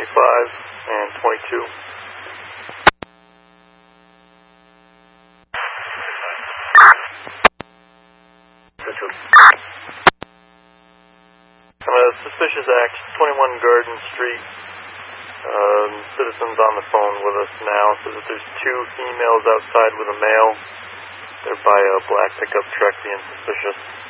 and 22. Suspicious act, 21 Garden Street. Citizens on the phone with us now says that there's two females outside with a male. They're by a black pickup truck being suspicious.